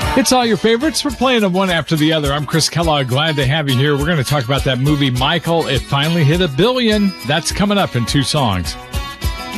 It's all your favorites. We're playing them one after the other. I'm Chris Kellogg. Glad to have you here. We're going to talk about that movie, Michael. It finally hit $1 billion. That's coming up in 2 songs.